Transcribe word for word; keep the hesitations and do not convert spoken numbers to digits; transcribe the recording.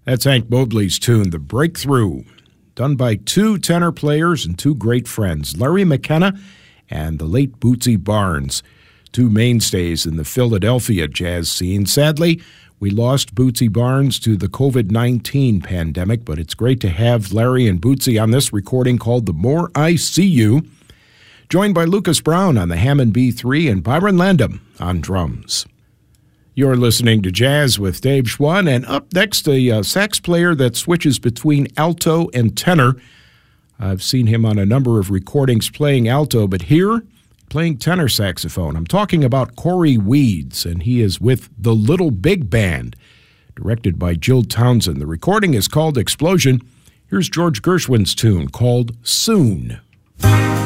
That's Hank Mobley's tune, The Breakthrough, done by two tenor players and two great friends, Larry McKenna and the late Bootsy Barnes, two mainstays in the Philadelphia jazz scene. Sadly, we lost Bootsy Barnes to the covid nineteen pandemic, but it's great to have Larry and Bootsy on this recording called The More I See You, joined by Lucas Brown on the Hammond B three and Byron Landam on drums. You're listening to Jazz with Dave Schwann, and up next, a uh, sax player that switches between alto and tenor. I've seen him on a number of recordings playing alto, but here, playing tenor saxophone. I'm talking about Corey Weeds, and he is with the Little Big Band, directed by Jill Townsend. The recording is called Explosion. Here's George Gershwin's tune called Soon.